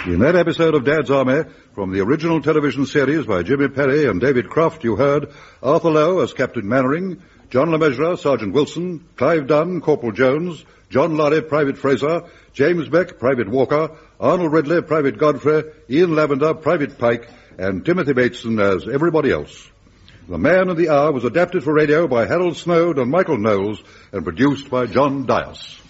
In that episode of Dad's Army, from the original television series by Jimmy Perry and David Croft, you heard Arthur Lowe as Captain Mannering, John LeMessurier, Sergeant Wilson, Clive Dunn, Corporal Jones, John Lorry, Private Fraser, James Beck, Private Walker, Arnold Ridley, Private Godfrey, Ian Lavender, Private Pike, and Timothy Bateson as everybody else. The Man of the Hour was adapted for radio by Harold Snowd and Michael Knowles and produced by John Dias.